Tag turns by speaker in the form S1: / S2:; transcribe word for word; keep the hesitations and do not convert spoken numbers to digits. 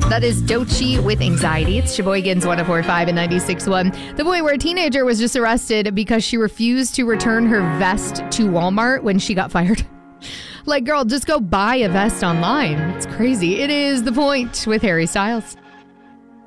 S1: That is Doechii with Anxiety. It's Sheboygan's one oh four point five and ninety-six point one. The boy where a teenager was just arrested because she refused to return her vest to Walmart when she got fired. Like, girl, just go buy a vest online. It's crazy. It is The Point with Harry Styles.